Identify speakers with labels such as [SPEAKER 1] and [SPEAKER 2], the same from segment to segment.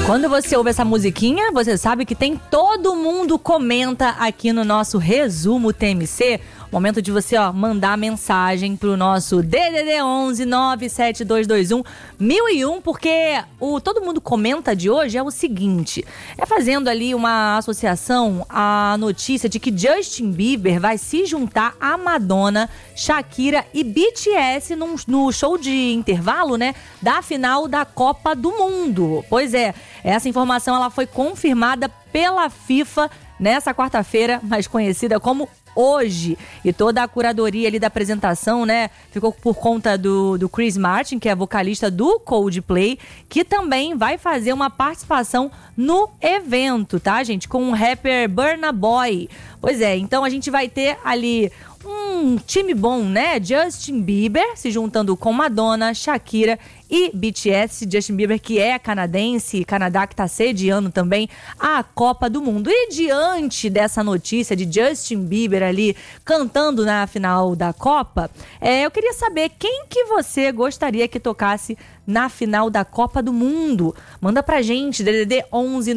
[SPEAKER 1] Quando você ouve essa musiquinha, você sabe que tem todo mundo comenta aqui no nosso Resumo TMC. Momento de você, mandar mensagem pro nosso DDD 11 97221 1001, porque o Todo Mundo Comenta de hoje é o seguinte, é fazendo ali uma associação à notícia de que Justin Bieber vai se juntar a Madonna, Shakira e BTS no show de intervalo, né, da final da Copa do Mundo. Pois é, essa informação ela foi confirmada pela FIFA nessa quarta-feira, mais conhecida como hoje. E toda a curadoria ali da apresentação, né, ficou por conta do Chris Martin, que é vocalista do Coldplay, que também vai fazer uma participação no evento, tá, gente? Com o rapper Burna Boy. Pois é, então a gente vai ter ali um time bom, né? Justin Bieber se juntando com Madonna, Shakira e BTS. Justin Bieber, que é canadense, Canadá que tá sediando também a Copa do Mundo. E diante dessa notícia de Justin Bieber ali cantando na final da Copa, eu queria saber quem que você gostaria que tocasse na final da Copa do Mundo. Manda pra gente, DDD 11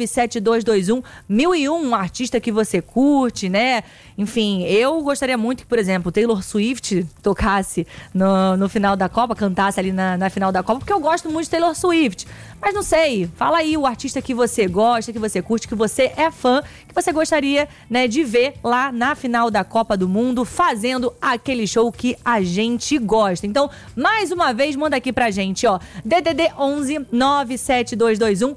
[SPEAKER 1] 97221 1001, um artista que você curte, né? Enfim, eu gostaria muito que, por exemplo, Taylor Swift tocasse no final da Copa, cantasse ali na final da Copa, porque eu gosto muito de Taylor Swift. Mas não sei, fala aí o artista que você gosta, que você curte, que você é fã, que você gostaria, né, de ver lá na final da Copa do Mundo, fazendo aquele show que a gente gosta. Então, mais uma vez, manda aqui pra gente, DDD 11 97221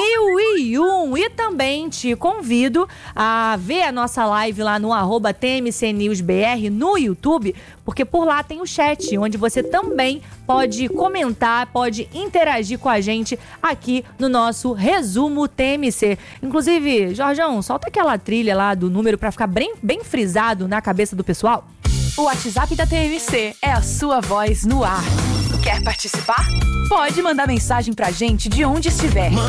[SPEAKER 1] 1001. E também te convido a ver a nossa live lá no @TMCNewsBR no YouTube, porque por lá tem o chat, onde você também pode comentar, pode interagir com a gente aqui no nosso Resumo TMC. Inclusive, Jorjão, solta aquela trilha lá do número pra ficar bem frisado na cabeça do pessoal.
[SPEAKER 2] O WhatsApp da TMC é a sua voz no ar. Quer participar? Pode mandar mensagem pra gente de onde estiver.